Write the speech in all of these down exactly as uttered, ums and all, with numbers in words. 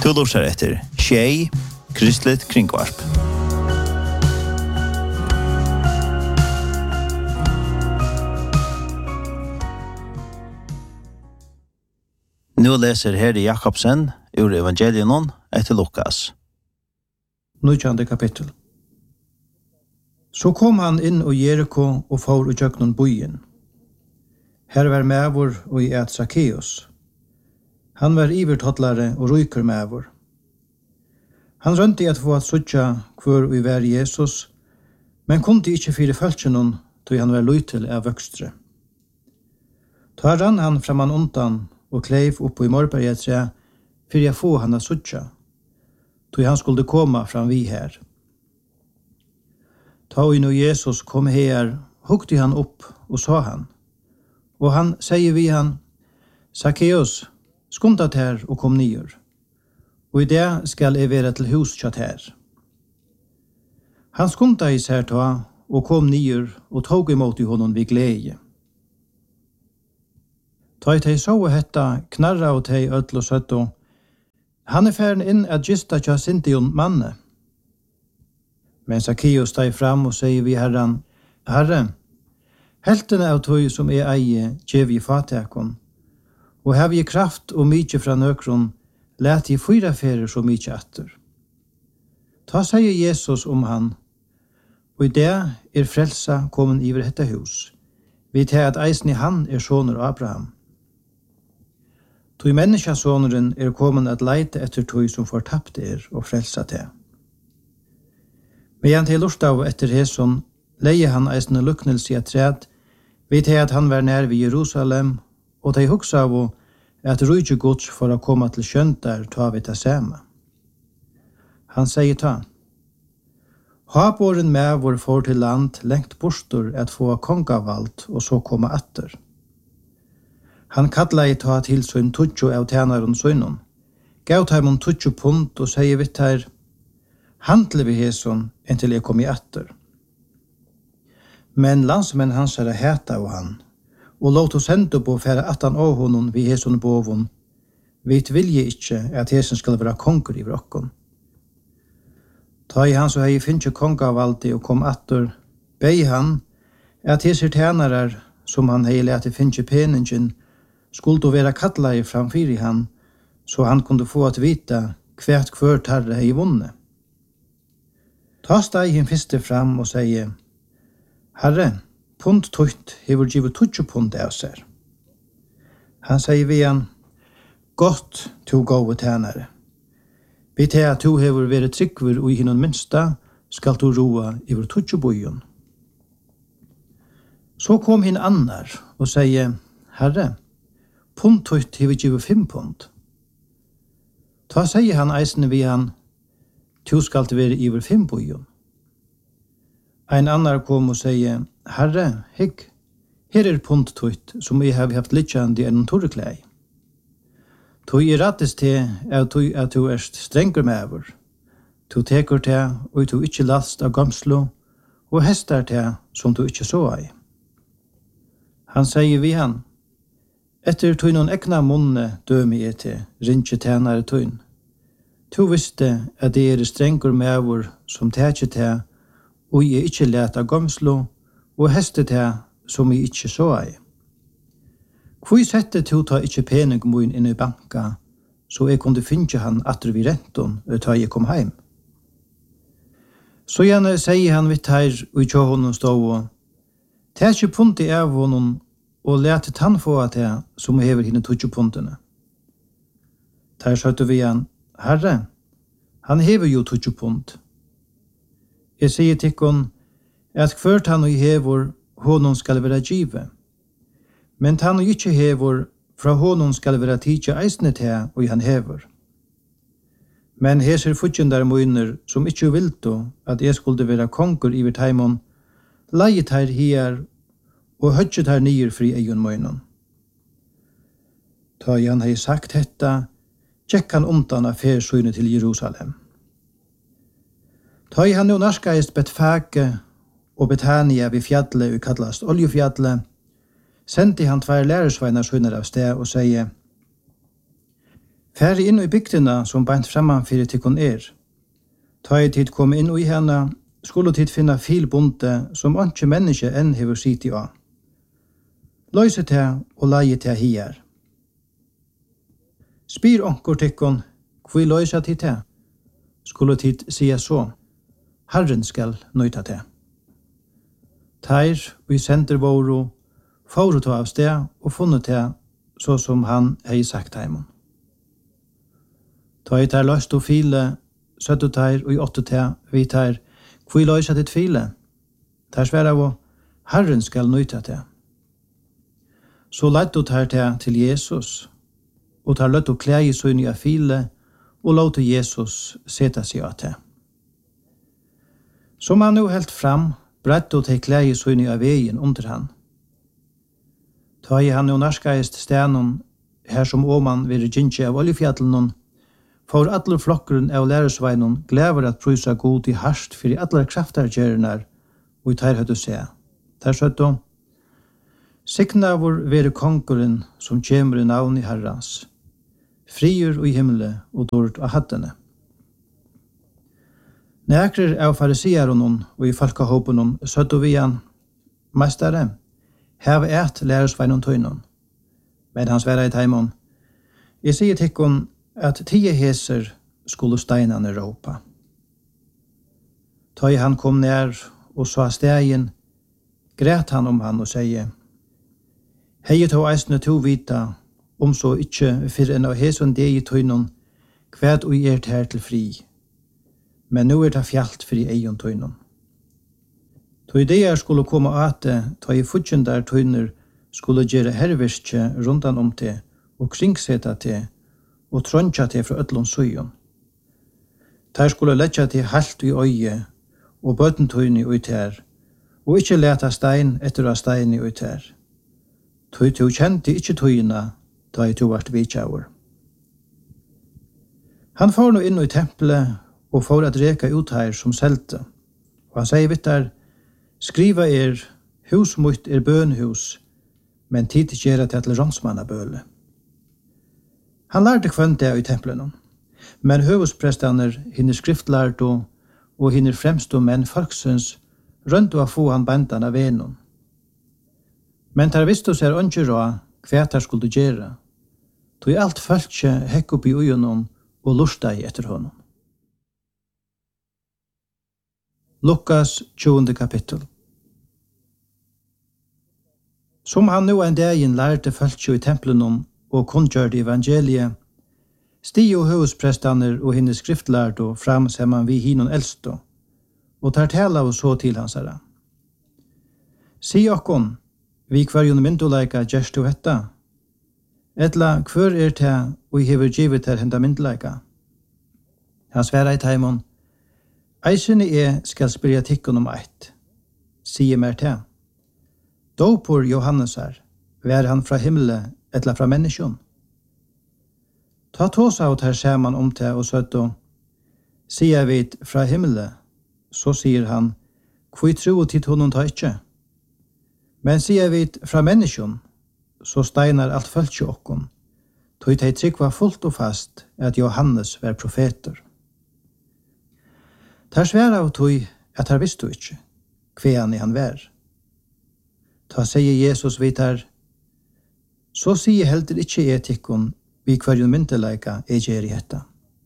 Tullorsar etter Tjej, Kristlet Kringvarp. Nu läser Herre Jakobsen ur Evangelion etter Lukas. Nujande kapitel. Så kom han inn og Jericho og for og jøknon bojen. Her var mævor og i et Zacchaeus. Han var ivertottlare og ryker mævor. Han rønte at få at sutja hvor vi var Jesus, men kunde ikkje fire følgenon, tog han var løytel av vøkstre. Ta rann han framan undan og kleiv opp i morberget tre, for jeg få han at sutja, tog han skulle komma fram vi her. Ta og nå Jesus kom her, hukte han opp og sa han, og han sier vi han, Zacchaeus, skundat her og kom nyer, og i det skal jeg være til hus kjatt her. Han skunda i seg ta og kom nyer og tog imot i honom vid glede. Ta i teg så hetta knarra og teg ødel og søtto. Han er færen inn at gista tja sintion manne. Men Zacchaeus steg fram og sier vi herran, Herre, heltene av tog som er eie gjev i fatekon, og hev i kraft og mykje fra nøkron, let i fyra ferer så mykje atter. Ta sier Jesus om han, og i det er frelsa kommen iver dette hus. Vi tar at eisen i han er soner Abraham. Tog menneskesåneren er kommen at leite etter tog som fortapt er og frelsa til. Men til lortav etter Heson leie han eisne luknelse i et træd, vi tar at han var nær ved Jerusalem, og de hugsa av at rujtje gods for å komme til skjønt der ta vi til sema. Han sier ta, Haboren med vår for til land lengt bostor at få kongavalt og så komme atter. Han kallar i ta til sin tutjo av tænaren sønnen, gav taimon tutjo punt og sier vitt her, handle vi heson inntil jeg kom i atter. Men landsmenn hans er heta av han, og låt oss hente på fære attan av honom vi heson bovon, vit vilje ikkje at hesen skal være konger i vrokkon. Ta i han så hei finnje kongavaldi og kom atter, bei han at heser tænarar som han hei lete finnje peningen skulle være kattlai framfyr i han, så han kunde få at vita kvært kvør tarre hei vunne. Ta steg hin fyrste fram og sier, Herre, punt tutt hever givet tutsi punt av seg. Han sier vi han, Godt to gode tænare. Vi tar at to hever vært tryggver og i hinnon minsta, skal to roa iver tutsi bojon. Så kom hin annar og sier, Herre, punt tutt hever givet fem punt. Ta sier han eisne vi han, to skal til være iver fem bojon. Ein annar kom og sier, Herre, hygg, her er punt tutt som jeg har haft litjandi enn torreklei. Tog er rattes til at du at du er strenger mever. Du teker til og du ikke last av gamslo og hester til som du ikke så ei. Han sier vi han, etter tog noen ekna munne døme jeg til, rinje tænare tøyn. Du visste at det er strenger mever som teker til og jeg ikke let av gamslo og hester til som jeg ikke så ei. Hvor sette to ta ikke pening mun inn i banka, så jeg kunne finne han atter vi renton og ta jeg kom heim. Så gjerne sier han vitt her og ikke honom stå og ta ikke punti av honom og lete tann få at jeg som hever henne tutsi puntene. Der søtte vi han, Herre, han hever jo tutsi punt. Jeg sier tikkun at hvert han og hever honom skal være givet. Men han og ikke hever, fra honom skal være tidja eisne til, og han hever. Men heser futjendar moiner, som ikke vilto, at jeg skulle være konger i verteimon, leiet her her, og hødget her nyer fri eion moinon. Ta han hei sagt hetta, tjekk han omtan av fersynet til Jerusalem. Ta han jo narskaist Betfage og Betania vid fjallet, og kallast Oljefjallet, sendte han tvær lærersveinar sønner av sted og sier, Færre inn i bygdena som beint fremman fyrir tikkun er. Ta i tid kom inn i henne, skulle tid finna filbonde som ikke menneske enn hever siti av. Løyse til og leie til hier. Spyr onkur tikkun, hvor løyse til til? Skulle tid sia så, Herren skal nøyta til. Teir vi sender våru, får ta av sted og funnet til så som han hei sagt heimon. Ta i ter løst og file, søttu teir og i åtte til, vi teir, hvor løysa til file? Ter sværa av, Herren skal nøyta til. Så leit du teir til til Jesus, og tar løtt og klei søgn i file, og låt Jesus seta seg av til. Som han nu helt fram, brett og til klei søgn i veien under han. Ta i han jo narskaist stenon, her som åman vir gynnsje av oljefjallen, for alle flokkeren av læresveinon glever at prysa god i harst for i alle kraftargjernar, og i teir høyde se. Der søtto, sikna vår vere konkurren som kjemur i navn i Herrans, friur og i himmele og dård av hattene. Nekrer av farisiaronon og i falkahåpenon søtto vi han, meistare, hev et læresveinon tøynon, men hans vera i teimon, jeg sier tikkon at tio heser skulle steinane råpa. Ta i han kom nær og sa stegen, græt han om han og sier, hei to eisne to vita, om så ikkje for en av heson det i tøynon, kvæd og er her til fri, men nu er det fjalt for i eion tøynon. To ideer skulle komme ate, ta i futjendar tøyner skulle gjøre herverskje rundan om til, og kringseta til, og tronja til fra öllum søyon. Der skulle letja til halt i øye, og bøtentøyni ut her, og ikkje leta stein etter av stein i ut her. Tøy to kjente ikkje tøyina, da i to vart vidtjaur. Han får nå inn i tempelet, og får at reka ut her som selte, og han sier vittar, skriva er, hus mot er bønhus, men tid gjerra til til rånsmannabøle. Han lærte kvendt det i tempelen, men høvesprestaner, hinner skriftlærte og hinner fremstå menn folksens, rønt å få han bandan av venon. Men tar visst oss er ønske råd hva der skulle gjøre, tog alt følge hekk opp i ugenom og lusta i etter honom. Lukas tjuende kapittel. Som han nu en dagen lærte følge i tempelen og kunngjørte evangeliet, stig og høvesprestaner og hinne skriftlærte fram sammen vi hinon eldste, og tar tala og så til hans herre. Si okkon, vi kvarjon myndoleika gjerst du hetta, etla hver er te og hever givet her henda myndoleika. Han sværa i taimon, eisene er skal spyrja tikkun om eit, sier mer te. Dopor Johannesar, vær han fra himmelen etla fra menneskjon. Ta tås av her saman om te og søtto, sier vi fra himmelen, så sier han, hvor tro tid honom ta ikkje. Men sier vi fra menneskjon, så steinar alt følge okkon, tog teg trykva fullt og fast at Johannes var profeter. Tar sværa av tog at her visste ikkje, hva han var. Ta sier Jesus vitar, så sier heldur ikkje etikkon vi kvarjon myndeleika er gjer i hetta.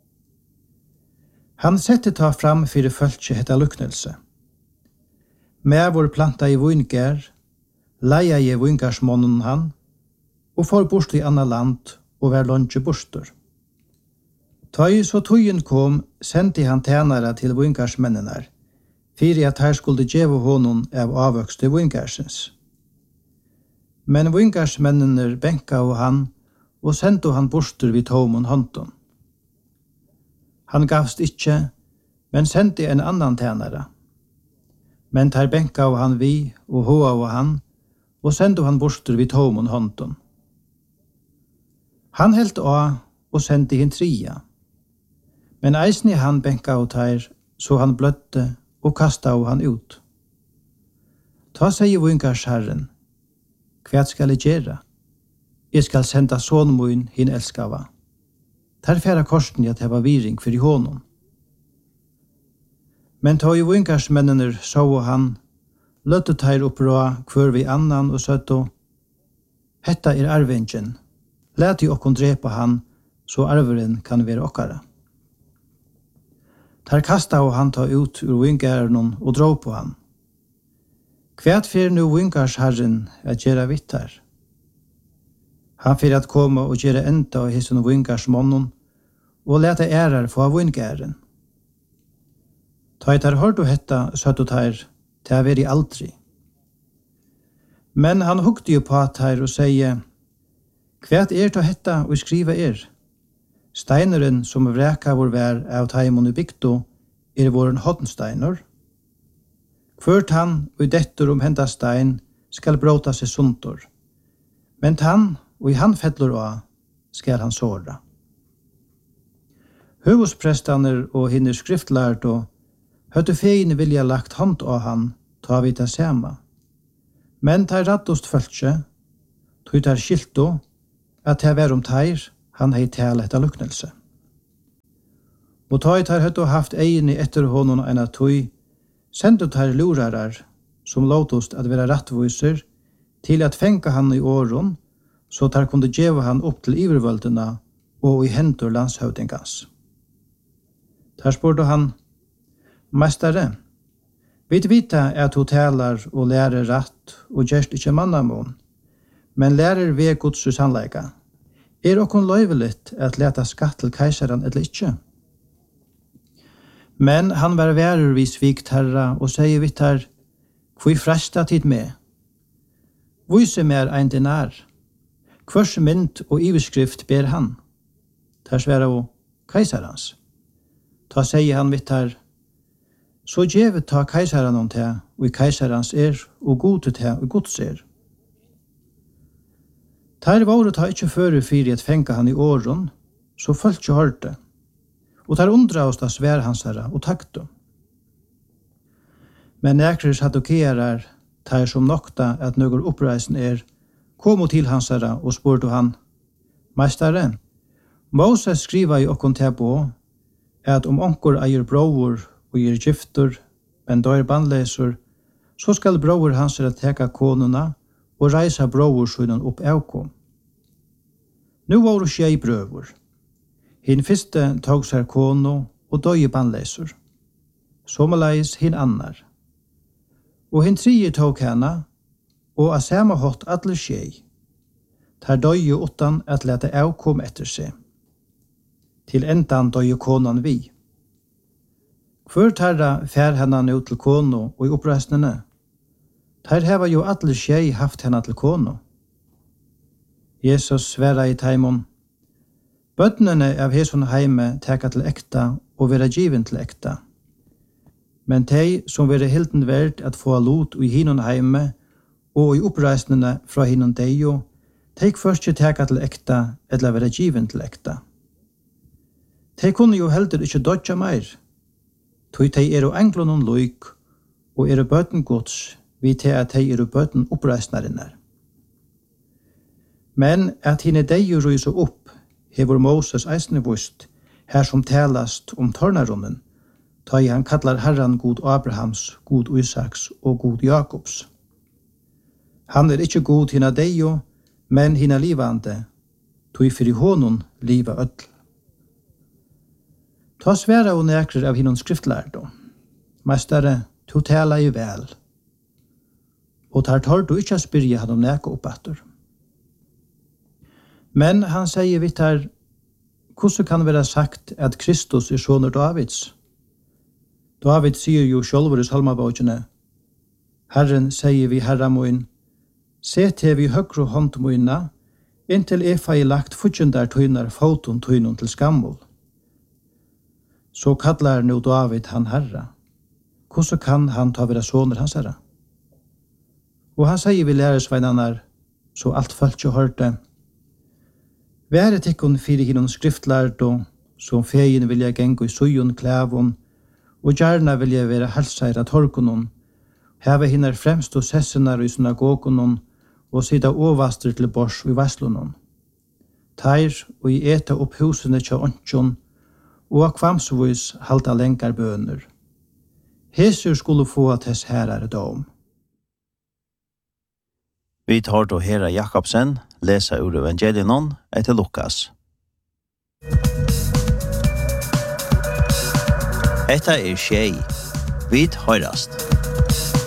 Han sette ta fram fyrir følge hetta luknelse. Med vår planta i vingær, leia i vingarsmånen han, og får bort i anna land og vær lunge borster. Ta i så tøyen kom, sendte han tænare til vingarsmennene, fyrir at her skulle djeve honom av avvøkste vingarsens. Men vingarsmennene benka og han, og sendte han borster vid tomon hånden. Han gavst ikkje, men sendte en annan tænare. Men tar benka og han vi, og hoa og han, og sendte han borster vid tomon hånden. Han helt av, og sendte hin tria. Men eisni han benka og tar, så han bløtte, og kasta og han ut. Ta seg i vingars herren, hva skal jeg gjøre? Jeg skal senda son min hin elskava. tar færa korsen i at det var viring for i honom. Men ta i vinkarsmennene så han, løtte teir opprå hver vi annan og søtto, hetta er arvingen, let i okkon drepa han, så arveren kan være okkara. Tar kasta og han ta ut ur vinkaren og dra på han. Kvært fyrir nu vinkarsherren at gjera vittar. Han fyrir at koma og gjera enda av hisson vinkarsmånnen, og leta ærar få vinkaren. Ta i tar hård og hetta søtt og tar, til jeg veri aldri. Men han hukte jo på at her og sier, kvært er til hetta og skriva er. Steineren som vreka vår vær av taimon i bygdo er våren hodnsteiner. Kvørt han og dettur om henda stein skal bråta seg suntor. Men han og i han fettler av skal han såra. Høvosprestaner og hinner skriftlært og høtte feine vilja lagt hånd av han, ta vi ta sema. Men tar raddost følge, tog tar skilto, at det var om teir, han hei tale etter luknelse. Og ta i tar høtte haft egin i etter honom enn at tog, sendte tar lurarar, som låtost at være rattviser, til at fenka han i åren, så tar kunde djeva han opp til ivervøldena og i hendur landshøvdingans. Der spurte han, Mestare, vi vita at du talar og lærer ratt og gjerst ikkje mannamon, men lærer ved Guds sannleika. Er okkon løyveligt at leta skatt til keisaran eller ikkje? Men han var værur vid svikt herra og sier vitt her, hvor fresta tid med? Vise mer ein dinar. Hvers mynd og iverskrift ber han? Der sværa og keisarans. Ta sier han vitt her, så djevet ta keisaran om te, og i keisarans er, og gode te, og gods er. Ter våre ta ikkje føre fyrir at fenga han i åren, så følt jo hørte, og ter undra oss da svær hans herra, og takto. Men nekrer sadokerar, ter som nokta at nøgur oppreisen er, komo til hans herra, og spurte han, Meistare, Moses skriva i okkon tebo, at om onkor eier bror, og er gifter, men da er bandleser, så skal bror hans er teka konuna og reisa bror sunnen opp avkom. Nu var det tjei brøver. Hinn fyrste tog seg kono og døye bandleser. Somaleis hinn annar. Og hinn tredje tog henne, og av samme hatt alle tjei. Der døye utan at lete avkom etter seg. Til endan døye konan vi. Hver tarra fær henne nå til kono og i oppreisnene. Ter heva jo alle tjei haft henne til kono. Jesus sværa i taimon. Bøtnene av hesson heime teka til ekta og vera given til ekta. Men tei som vera hilden verd at få lot i hinon heime og i oppreisnene fra hinon deio, teik først ikke teka til ekta eller vera given til ekta. Tei kunne jo heldur ikkje dodja meir. Tui tei eru englonon loik, og eru bøten gods, vi tei at tei eru bøten oppreisnarinnar. Men at hine deio ryser opp, hever Moses eisne vust, her som talast om tornarunnen, ta i han kallar herran god Abrahams, god Isaks og god Jakobs. Han er ikkje god hina deio, men hina livande, tui fyrir honon liva öll. Ta sværa og nekrer av hinnon skriftlærdo. Mestare, to tala i vel. Og tar tar du ikkje spyrja han om neka oppattur. Men han sier vitt her, hvordan kan det være sagt at Kristus er soner Davids? David sier jo sjølver i salmabåkene, Herren sier vi herra moin, se til vi høgru hånd moina, inntil efa i lagt futjendar tøynar foton tøynon til skammol. Så kallar nu David han herra. Hvordan kan han ta vera soner hans herra? Og han sier vi læresveinarnar, så alt følt jo hørte. Være tikkun fyrir hinnon skriftlardo, som fegin vilja gengu i sujon klævun, og gjerna vilja vera helsaira torkunon, heve hinnar fremst og sessenar i synagogunon, og sida ovastur til bors i vaslunon. teir og i eta opp husene tja åndsjon, og av kvamsvis halda lengar bøner. Hesur skulle få tess herare dom. Vi tar då Hera Jakobsen lesa ur evangelion etter Lukas. Etta er tjej. Vi høyrast.